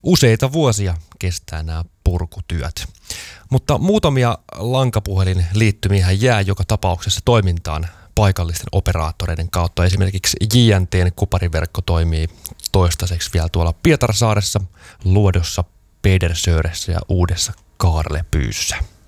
Useita vuosia kestää nämä purkutyöt. Mutta muutamia lankapuhelinliittymiä jää joka tapauksessa toimintaan paikallisten operaattoreiden kautta. Esimerkiksi JNT:n kupariverkko toimii toistaiseksi vielä tuolla Pietarsaaressa, Luodossa, Pedersöressä ja Uudessa Kaarlepyyssä.